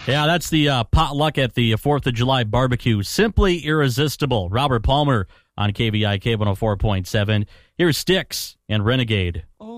Yeah, that's the potluck at the 4th of July barbecue. Simply irresistible. Robert Palmer on KVI K104.7. Here's Styx and Renegade. Oh.